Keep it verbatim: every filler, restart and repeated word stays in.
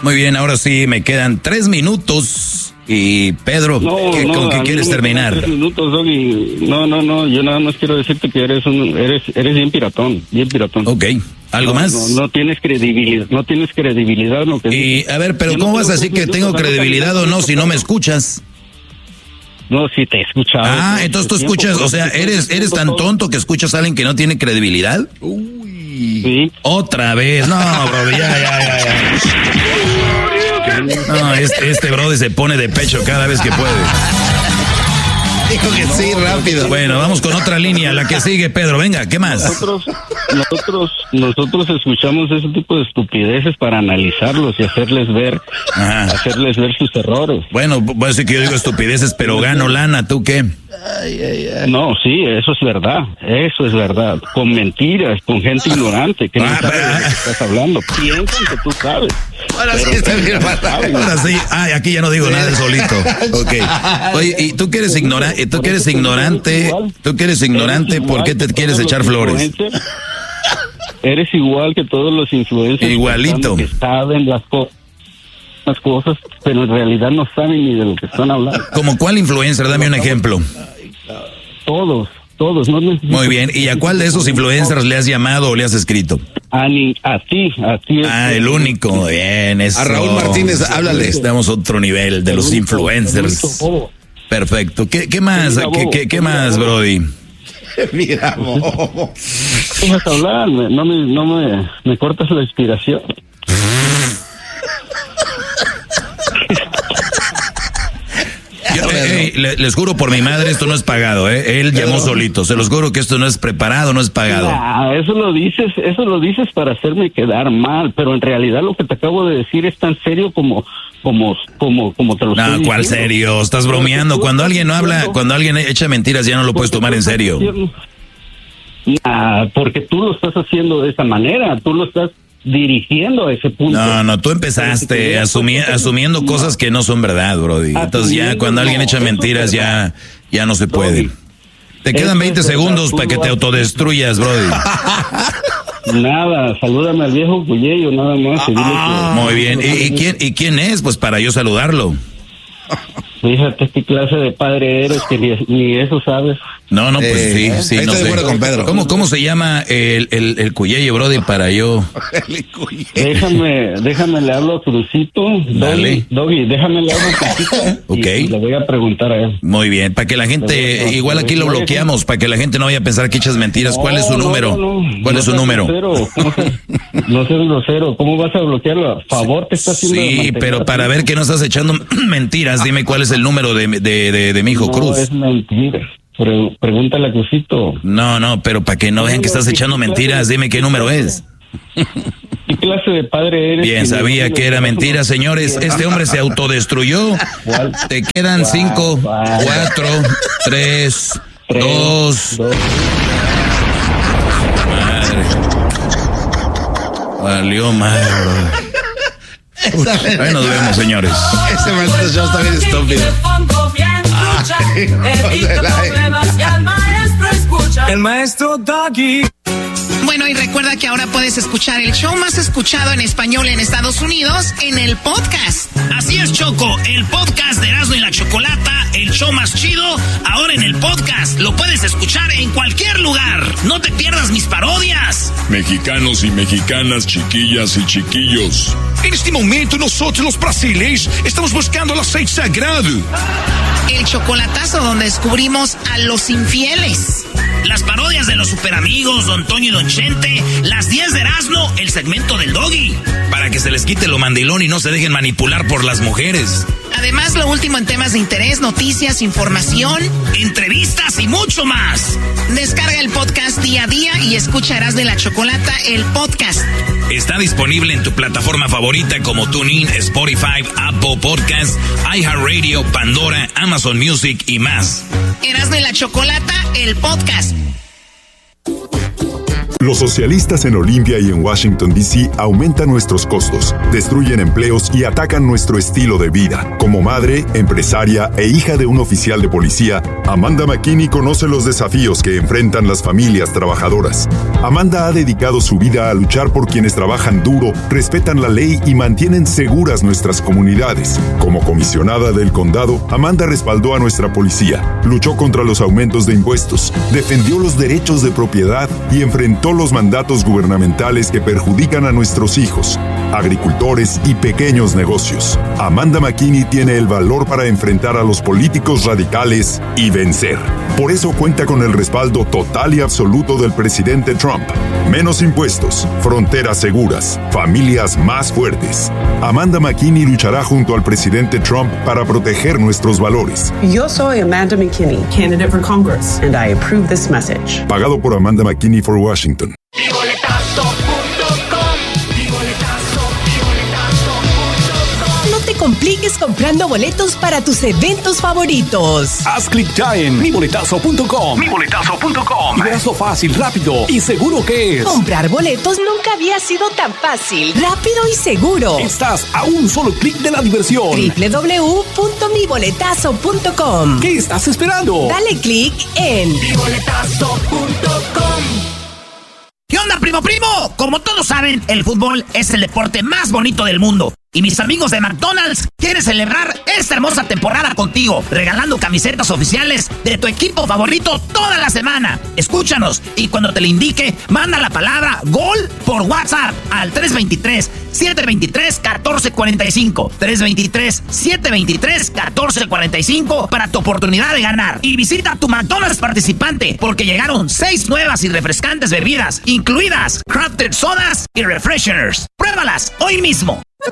Muy bien, ahora sí me quedan tres minutos. Y Pedro, no, ¿qué, no, ¿con qué quieres no terminar? Tres minutos, Doggy. No, no, no, yo nada más quiero decirte que eres un, eres, eres bien piratón, bien piratón. Ok, ¿algo no, más? No, no tienes credibilidad, no tienes credibilidad. Lo que y dices. a ver, pero yo ¿cómo no vas a decir que tengo minutos, credibilidad o no si no me escuchas? No, si te he escuchado. Ah, entonces tú escuchas, o sea, ¿eres eres tan tonto que escuchas a alguien que no tiene credibilidad? Uy. Sí. Otra vez, no, bro, ya, ya, ya, ya. No, este, este brother se pone de pecho cada vez que puede. Dijo que sí, rápido. Bueno, vamos con otra línea, la que sigue, Pedro, venga, ¿qué más? Nosotros, nosotros, nosotros escuchamos ese tipo de estupideces para analizarlos y hacerles ver, Ajá. hacerles ver sus errores. Bueno, voy a decir que yo digo estupideces, pero gano lana, ¿tú qué? Ay, ay, ay. No, sí, eso es verdad, eso es verdad. Con mentiras, con gente ignorante que no Ah, sabe de ah. lo que estás hablando. Piensan que tú sabes. Ahora sí Pero está bien. saben. Ahora sí, ay, aquí ya no digo nada solito. Ok. Oye, ¿y tú que eres ignorante, tú que eres ignorante, tú que eres ignorante, por qué te quieres echar flores? Eres igual que todos los influencers. Igualito. Que saben las cosas. Las cosas, pero en realidad no saben ni de lo que están hablando. ¿Como cuál influencer? Dame un ejemplo. Todos, todos. No necesito- Muy bien, ¿y a cuál de esos influencers le has llamado o le has escrito? A, ni, a ti, a ti. Ah, el único, bien, eso. A Raúl Martínez, háblale. Estamos a otro nivel de los influencers. Perfecto. ¿Qué, qué más? ¿Qué, qué, qué más, Brody? Mira, bobo. ¿Cómo vas a hablar? Me- No me, no me, me cortas la inspiración. Yo, eh, eh, le- les juro por mi madre, esto no es pagado, ¿eh? Él llamó solito. Se los juro que esto no es preparado, no es pagado. Ah, eso lo dices, eso lo dices para hacerme quedar mal, pero en realidad lo que te acabo de decir es tan serio como, como, como, como te lo No, estoy ¿cuál diciendo. serio? Estás bromeando. Cuando alguien no habla, cuando alguien echa mentiras, ya no lo puedes Porque tomar tú en estás serio. haciendo- Ah, porque tú lo estás haciendo de esa manera, tú lo estás dirigiendo a ese punto. No, no, tú empezaste asumi- asumiendo cosas que no son verdad, Brody. Entonces ya Asumiendo, cuando alguien no, echa eso es mentiras ya, ya no se puede. Brody, Te quedan eso veinte es verdad, segundos tú para que lo te haces. autodestruyas, Brody. Nada, salúdame al viejo Cuyello, nada más. y dile que- Muy bien. ¿Y, y quién, ¿Y quién es? Pues para yo saludarlo. Fíjate qué clase de padre eres que ni, ni eso sabes. No, no, pues Eh, sí, ahí sí, estoy no de sé. acuerdo con Pedro. ¿Cómo, cómo se llama el, el, el cuyello, Brody, para yo? Déjame, déjame le hablo a Crucito. Dale. Doggy, Doggy, déjame le hablo a Crucito. Ok. Y, y le voy a preguntar a él. Muy bien, para que la gente, igual aquí lo bloqueamos, para que la gente no vaya a pensar que echas mentiras. ¿Cuál es su No, número? no, no, ¿Cuál no es su seas número? grosero, ¿cómo se- No seas grosero. ¿Cómo vas a bloquearlo? A favor te está haciendo. de Sí, mantener pero así. para ver que no estás echando mentiras, dime cuál es el número de, de, de, de mi hijo No, Cruz. es mentira. Pre- pregúntale a Crucito. No, no, pero para que no vean que estás echando mentiras, dime qué número es. ¿Qué clase de padre eres? Bien, que sabía no- que era mentira, señores. Este hombre se autodestruyó. ¿Cuál? Te quedan ¿Cuál? cinco, ¿Cuál? cuatro, tres, Tres, dos. dos. Madre. Valió madre. Bueno, nos vemos, señores. Ese maldito show está bien estúpido. El maestro Doggy. Bueno, y recuerda que ahora puedes escuchar el show más escuchado en español en Estados Unidos en el podcast. Así es, Choco, el podcast de Erasmo y la Chocolata, el show más chido, ahora en el podcast. Lo puedes escuchar en cualquier lugar. No te pierdas mis parodias. Mexicanos y mexicanas, chiquillas y chiquillos. En este momento, nosotros los brasileños estamos buscando el aceite sagrado. El chocolatazo donde descubrimos a los infieles. Las parodias de los superamigos, Don Toño y Don Chente, las diez de Erasmo, el segmento del Doggy. Para que se les quite lo mandilón y no se dejen manipular por las mujeres. Además, lo último en temas de interés, noticias, información, entrevistas y mucho más. Descarga el podcast día a día y escucha Erasmo y la Chocolata, el podcast. Está disponible en tu plataforma favorita como TuneIn, Spotify, Apple Podcasts, iHeartRadio, Pandora, Amazon Music y más. Erasmo y la Chocolata, el podcast. Los socialistas en Olimpia y en Washington, D C aumentan nuestros costos, destruyen empleos y atacan nuestro estilo de vida. Como madre, empresaria e hija de un oficial de policía, Amanda McKinney conoce los desafíos que enfrentan las familias trabajadoras. Amanda ha dedicado su vida a luchar por quienes trabajan duro, respetan la ley y mantienen seguras nuestras comunidades. Como comisionada del condado, Amanda respaldó a nuestra policía, luchó contra los aumentos de impuestos, defendió los derechos de propiedad y enfrentó los mandatos gubernamentales que perjudican a nuestros hijos, agricultores y pequeños negocios. Amanda McKinney tiene el valor para enfrentar a los políticos radicales y vencer. Por eso cuenta con el respaldo total y absoluto del presidente Trump. Menos impuestos, fronteras seguras, familias más fuertes. Amanda McKinney luchará junto al presidente Trump para proteger nuestros valores. Yo soy Amanda McKinney, candidate for Congress, and I approve this message. Pagado por Amanda McKinney for Washington. No te compliques comprando boletos para tus eventos favoritos. Haz clic ya en mi boletazo punto com. mi boletazo punto com. Y verás lo fácil, rápido y seguro que es. Comprar boletos nunca había sido tan fácil, rápido y seguro. Estás a un solo clic de la diversión. doble u doble u doble u punto mi boletazo punto com. ¿Qué estás esperando? Dale clic en mi boletazo punto com. ¿Qué onda, primo, primo? Como todos saben, el fútbol es el deporte más bonito del mundo. Y mis amigos de McDonald's quieren celebrar esta hermosa temporada contigo, regalando camisetas oficiales de tu equipo favorito toda la semana. Escúchanos y cuando te le indique, manda la palabra GOL por WhatsApp al tres dos tres, siete dos tres, uno cuatro cuatro cinco. tres dos tres, siete dos tres, uno cuatro cuatro cinco para tu oportunidad de ganar. Y visita tu McDonald's participante porque llegaron seis nuevas y refrescantes bebidas, incluidas crafted sodas y refresheners. Pruébalas hoy mismo.